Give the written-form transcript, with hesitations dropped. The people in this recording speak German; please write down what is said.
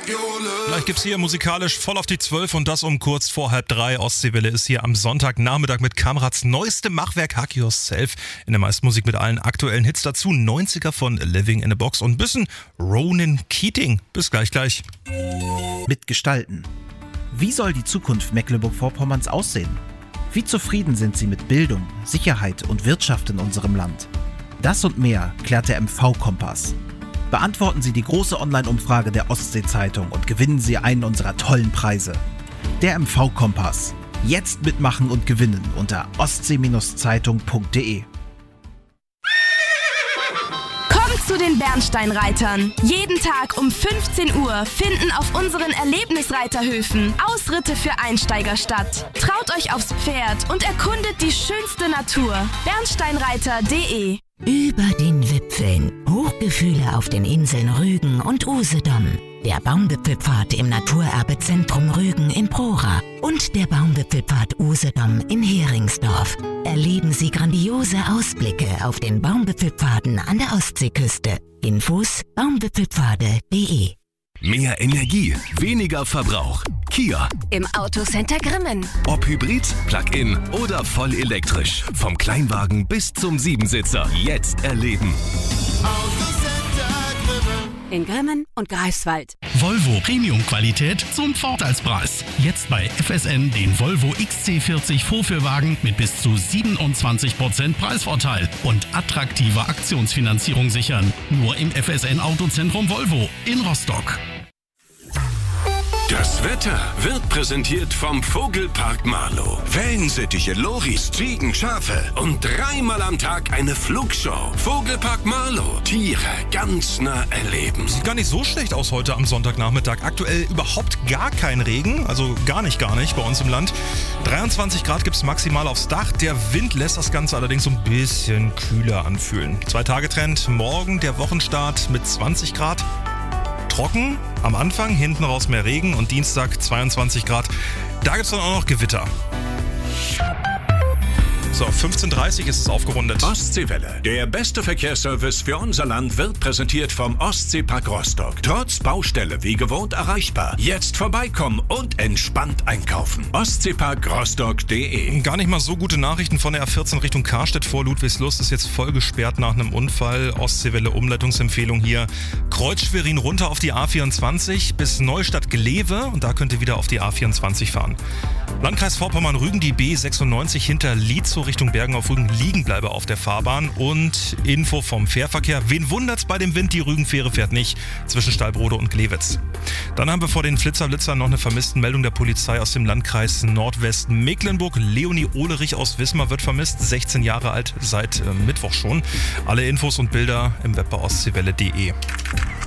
Gleich gibt's hier musikalisch voll auf die 12 und das um kurz vor 2:30. Ostseewelle ist hier am Sonntagnachmittag mit Kamrads neuestem Machwerk Hack Yourself. In der meisten Musik mit allen aktuellen Hits dazu. 90er von Living in a Box und ein bisschen Ronan Keating. Bis gleich. Mitgestalten. Wie soll die Zukunft Mecklenburg-Vorpommerns aussehen? Wie zufrieden sind Sie mit Bildung, Sicherheit und Wirtschaft in unserem Land? Das und mehr klärt der MV-Kompass. Beantworten Sie die große Online-Umfrage der Ostsee-Zeitung und gewinnen Sie einen unserer tollen Preise. Der MV-Kompass. Jetzt mitmachen und gewinnen unter ostsee-zeitung.de. Kommt zu den Bernsteinreitern. Jeden Tag um 15 Uhr finden auf unseren Erlebnisreiterhöfen Ausritte für Einsteiger statt. Traut euch aufs Pferd und erkundet die schönste Natur. Bernsteinreiter.de. Über den Wipfeln. Hochgefühle auf den Inseln Rügen und Usedom. Der Baumwipfelpfad im Naturerbezentrum Rügen in Prora und der Baumwipfelpfad Usedom in Heringsdorf. Erleben Sie grandiose Ausblicke auf den Baumwipfelpfaden an der Ostseeküste. Infos baumwipfelpfade.de. Mehr Energie, weniger Verbrauch. Kia. Im Autocenter Grimmen. Ob Hybrid, Plug-in oder voll elektrisch. Vom Kleinwagen bis zum Siebensitzer. Jetzt erleben. Autocenter Grimmen. In Grimmen und Greifswald. Volvo Premium-Qualität zum Vorteilspreis. Jetzt bei FSN den Volvo XC40 Vorführwagen mit bis zu 27% Preisvorteil und attraktiver Aktionsfinanzierung sichern. Nur im FSN Autozentrum Volvo in Rostock. Das Wetter wird präsentiert vom Vogelpark Marlow. Wellensittiche, Loris, Ziegen, Schafe und 3-mal am Tag eine Flugshow. Vogelpark Marlow. Tiere ganz nah erleben. Sieht gar nicht so schlecht aus heute am Sonntagnachmittag. Aktuell überhaupt gar kein Regen, also gar nicht bei uns im Land. 23 Grad gibt's maximal aufs Dach. Der Wind lässt das Ganze allerdings so ein bisschen kühler anfühlen. 2-Tage-Trend, morgen der Wochenstart mit 20 Grad. Trocken am Anfang, hinten raus mehr Regen und Dienstag 22 Grad. Da gibt es dann auch noch Gewitter. So, 15:30 ist es aufgerundet. Ostseewelle. Der beste Verkehrsservice für unser Land wird präsentiert vom Ostseepark Rostock. Trotz Baustelle wie gewohnt erreichbar. Jetzt vorbeikommen und entspannt einkaufen. Ostseeparkrostock.de. Gar nicht mal so gute Nachrichten von der A14 Richtung Karstedt vor Ludwigslust. Ist jetzt voll gesperrt nach einem Unfall. Ostseewelle Umleitungsempfehlung hier. Kreuz Schwerin runter auf die A24 bis Neustadt-Glewe und da könnt ihr wieder auf die A24 fahren. Landkreis Vorpommern-Rügen, die B96 hinter Lietzow Richtung Bergen auf Rügen liegen bleibe auf der Fahrbahn. Und Info vom Fährverkehr. Wen wundert's bei dem Wind? Die Rügenfähre fährt nicht zwischen Stallbrode und Glewitz. Dann haben wir vor den Blitzern noch eine Vermisstenmeldung der Polizei aus dem Landkreis Nordwestmecklenburg. Leonie Ohlerich aus Wismar wird vermisst, 16 Jahre alt, seit Mittwoch schon. Alle Infos und Bilder im Web bei ostseewelle.de.